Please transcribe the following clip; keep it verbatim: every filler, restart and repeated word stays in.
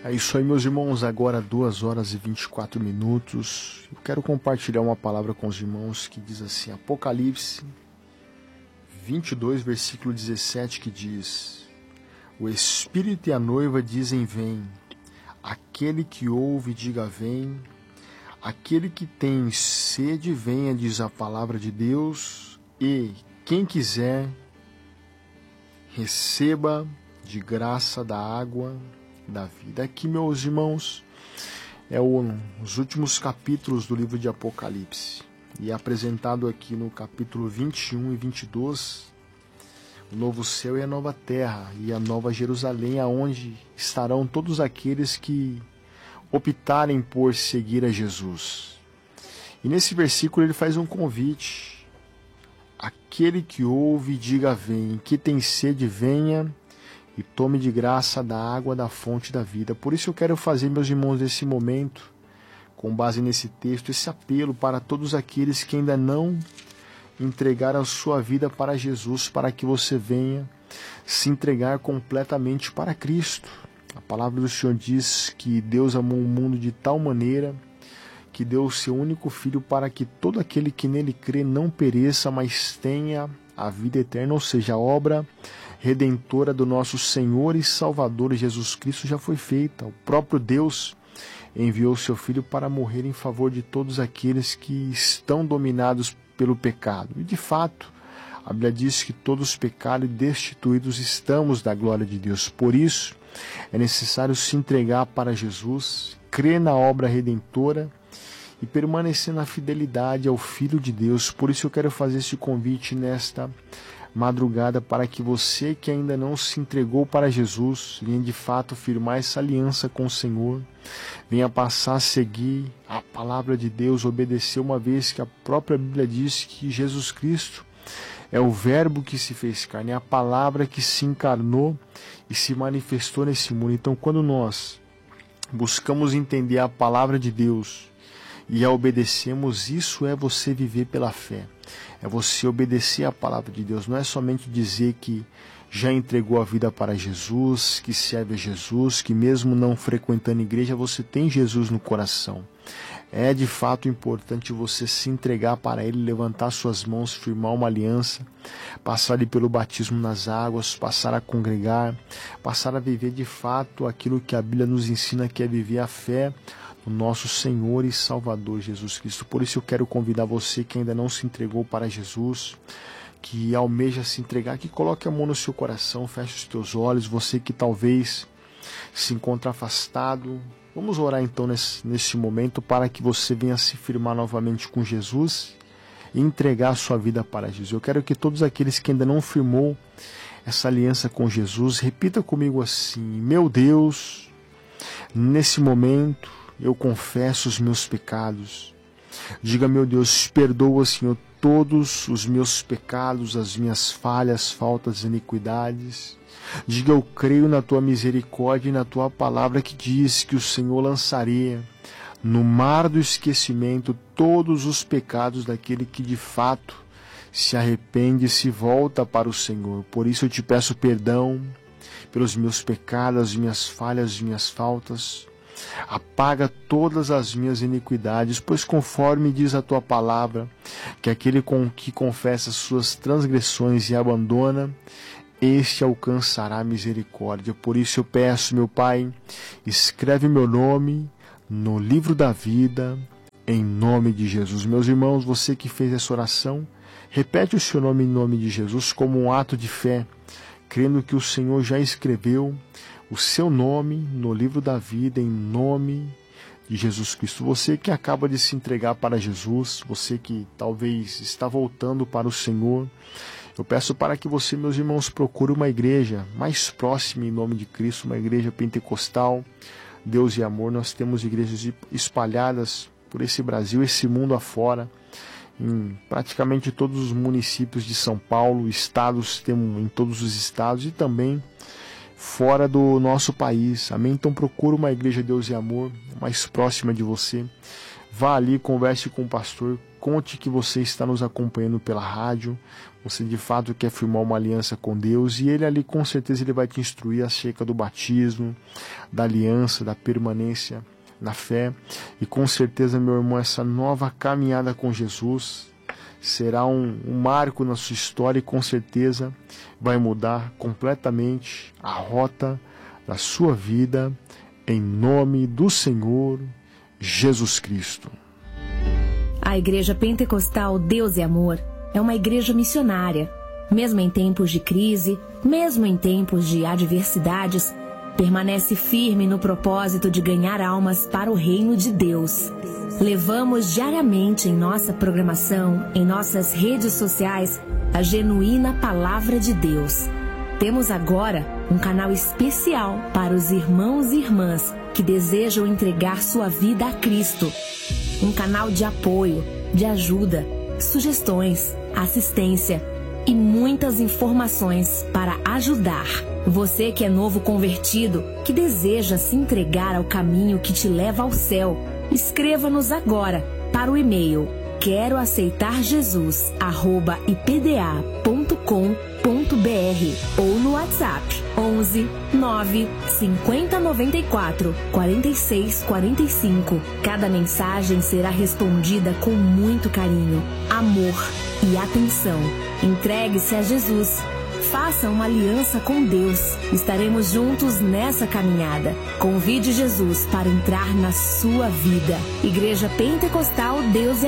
É isso aí, meus irmãos, agora duas horas e vinte e quatro minutos. Eu quero compartilhar uma palavra com os irmãos que diz assim, Apocalipse vinte e dois, versículo dezessete, que diz: O Espírito e a noiva dizem vem, aquele que ouve diga vem, aquele que tem sede venha, diz a palavra de Deus, e quem quiser receba de graça da água da vida. Aqui, meus irmãos, é o, os últimos capítulos do livro de Apocalipse, e é apresentado aqui no capítulo vinte e um e vinte e dois o novo céu e a nova terra e a nova Jerusalém, aonde estarão todos aqueles que optarem por seguir a Jesus. E nesse versículo ele faz um convite: aquele que ouve diga vem, que tem sede venha e tome de graça da água da fonte da vida. Por isso eu quero fazer, meus irmãos, nesse momento, com base nesse texto, esse apelo para todos aqueles que ainda não entregaram a sua vida para Jesus, para que você venha se entregar completamente para Cristo. A palavra do Senhor diz que Deus amou o mundo de tal maneira que deu o seu único Filho para que todo aquele que nele crê não pereça, mas tenha a vida eterna, ou seja, a obra redentora do nosso Senhor e Salvador Jesus Cristo já foi feita. O próprio Deus enviou seu Filho para morrer em favor de todos aqueles que estão dominados pelo pecado. E de fato, a Bíblia diz que todos pecaram e destituídos estamos da glória de Deus. Por isso, é necessário se entregar para Jesus, crer na obra redentora e permanecer na fidelidade ao Filho de Deus. Por isso eu quero fazer esse convite nesta madrugada para que você que ainda não se entregou para Jesus venha de fato firmar essa aliança com o Senhor, venha passar a seguir a palavra de Deus, obedecer, uma vez que a própria Bíblia diz que Jesus Cristo é o verbo que se fez carne, é a palavra que se encarnou e se manifestou nesse mundo. Então, quando nós buscamos entender a palavra de Deus e a obedecemos, isso é você viver pela fé. É você obedecer a palavra de Deus. Não é somente dizer que já entregou a vida para Jesus, que serve a Jesus, que mesmo não frequentando igreja, você tem Jesus no coração. É de fato importante você se entregar para Ele, levantar suas mãos, firmar uma aliança, passar ali pelo batismo nas águas, passar a congregar, passar a viver de fato aquilo que a Bíblia nos ensina, que é viver a fé o nosso Senhor e Salvador Jesus Cristo. Por isso eu quero convidar você que ainda não se entregou para Jesus, que almeja se entregar, que coloque a mão no seu coração, feche os teus olhos. Você que talvez se encontre afastado, vamos orar então nesse, nesse momento para que você venha se firmar novamente com Jesus e entregar a sua vida para Jesus. Eu quero que todos aqueles que ainda não firmou essa aliança com Jesus, repita comigo assim: meu Deus, nesse momento eu confesso os meus pecados. Diga: meu Deus, perdoa, Senhor, todos os meus pecados, as minhas falhas, faltas e iniquidades. Diga: eu creio na tua misericórdia e na tua palavra que diz que o Senhor lançaria no mar do esquecimento todos os pecados daquele que de fato se arrepende e se volta para o Senhor. Por isso eu te peço perdão pelos meus pecados, as minhas falhas, as minhas faltas. Apaga todas as minhas iniquidades, pois conforme diz a tua palavra, que aquele com que confessa suas transgressões e abandona, este alcançará misericórdia. Por isso eu peço, meu Pai, escreve meu nome no livro da vida, em nome de Jesus. Meus irmãos, você que fez essa oração, repete o seu nome em nome de Jesus como um ato de fé, crendo que o Senhor já escreveu o seu nome no livro da vida, em nome de Jesus Cristo. Você que acaba de se entregar para Jesus, você que talvez está voltando para o Senhor, eu peço para que você, meus irmãos, procure uma igreja mais próxima em nome de Cristo, uma igreja pentecostal, Deus e amor. Nós temos igrejas espalhadas por esse Brasil, esse mundo afora, em praticamente todos os municípios de São Paulo, estados, temos em todos os estados e também fora do nosso país. Amém? Então procura uma igreja Deus e amor mais próxima de você. vá ali, converse com o pastor, conte que você está nos acompanhando pela rádio, você de fato quer firmar uma aliança com Deus, e ele ali com certeza ele vai te instruir acerca do batismo, da aliança, da permanência na fé. E com certeza, meu irmão, essa nova caminhada com Jesus será um, um marco na sua história, e com certeza vai mudar completamente a rota da sua vida, em nome do Senhor Jesus Cristo. A Igreja Pentecostal Deus e Amor é uma igreja missionária. Mesmo em tempos de crise, mesmo em tempos de adversidades, permanece firme no propósito de ganhar almas para o reino de Deus. Levamos diariamente em nossa programação, em nossas redes sociais, a genuína Palavra de Deus. Temos agora um canal especial para os irmãos e irmãs que desejam entregar sua vida a Cristo. Um canal de apoio, de ajuda, sugestões, assistência e muitas informações para ajudar. Você que é novo convertido, que deseja se entregar ao caminho que te leva ao céu, escreva-nos agora para o e-mail quero aceitar jesus arroba i p d a ponto com ponto b r ou no WhatsApp onze nove cinquenta noventa e quatro quarenta e seis quarenta e cinco. Cada mensagem será respondida com muito carinho, amor e atenção. Entregue-se a Jesus. Faça uma aliança com Deus. Estaremos juntos nessa caminhada. Convide Jesus para entrar na sua vida. Igreja Pentecostal Deus e